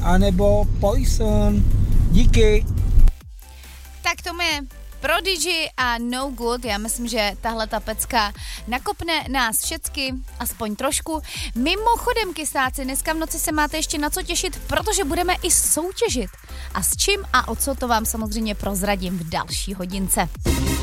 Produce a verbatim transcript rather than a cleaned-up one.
anebo Poison. Díky. Tak to je Prodigy a No Good. Já myslím, že tahle ta pecka nakopne nás všecky, aspoň trošku. Mimochodem, kysáci, dneska v noci se máte ještě na co těšit, protože budeme i soutěžit. A s čím a o co, to vám samozřejmě prozradím v další hodince.